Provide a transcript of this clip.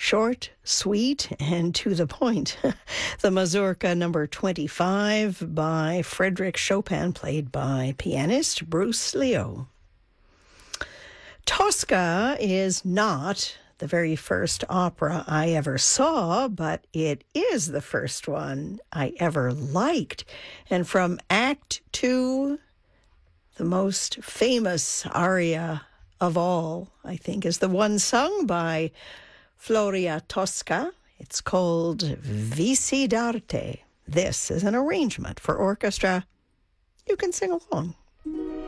Short, sweet, and to the point. The Mazurka number 25 by Frédéric Chopin, played by pianist Bruce Leo. Tosca is not the very first opera I ever saw, but it is the first one I ever liked. And from Act 2, the most famous aria of all, I think, is the one sung by Floria Tosca. It's called Visi d'arte. This is an arrangement for orchestra. You can sing along.